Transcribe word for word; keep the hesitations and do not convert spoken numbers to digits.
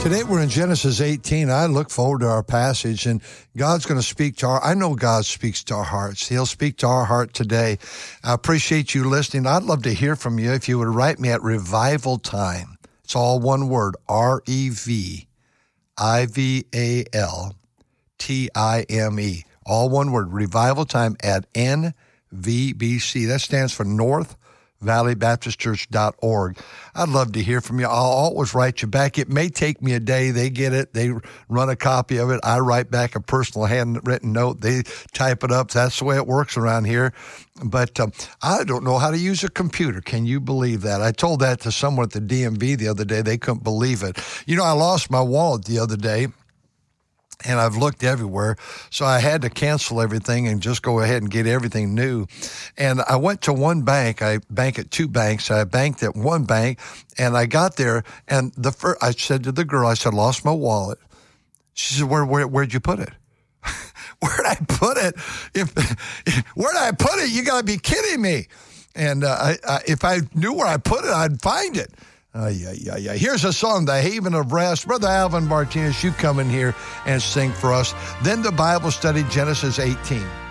Today we're in Genesis eighteen. I look forward to our passage, and God's going to speak to our, I know God speaks to our hearts. He'll speak to our heart today. I appreciate you listening. I'd love to hear from you if you would write me at Revival Time. It's all one word, R E V I V A L T I M E. All one word, Revival Time at N V B C. That stands for North Valley Baptist Church dot org. I'd love to hear from you. I'll always write you back. It may take me a day. They get it. They run a copy of it. I write back a personal handwritten note. They type it up. That's the way it works around here. But um, I don't know how to use a computer. Can you believe that? I told that to someone at the D M V the other day. They couldn't believe it. You know, I lost my wallet the other day, and I've looked everywhere, so I had to cancel everything and just go ahead and get everything new. And I went to one bank. I bank at two banks. I banked at one bank, and I got there, and the first, I said to the girl, I said, lost my wallet. She said, where, where, where'd you put it? Where'd I put it? If, where'd I put it? You got to be kidding me. And uh, I, I, if I knew where I put it, I'd find it. Uh, yeah, yeah, yeah. Here's a song, The Haven of Rest. Brother Alvin Martinez, you come in here and sing for us. Then the Bible study, Genesis eighteen.